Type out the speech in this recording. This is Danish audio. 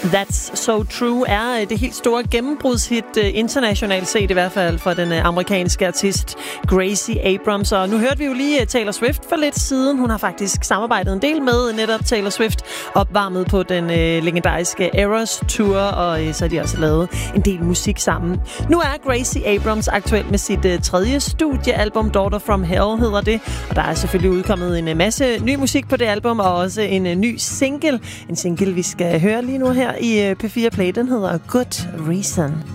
That's So True er det helt store gennembrudshit, internationalt set i hvert fald, for den amerikanske artist Gracie Abrams. Og nu hørte vi jo lige Taylor Swift for lidt siden. Hun har faktisk samarbejdet en del med netop Taylor Swift, opvarmet på den legendariske Eras Tour, og så har de også lavet en del musik sammen. Nu er Gracie Abrams aktuel med sit tredje studiealbum, Daughter from Hell hedder det, og der er selvfølgelig udkommet en masse ny musik på det album, og også en ny single. En single, vi skal høre lige nu her i P4 Play. Den hedder Good Reason.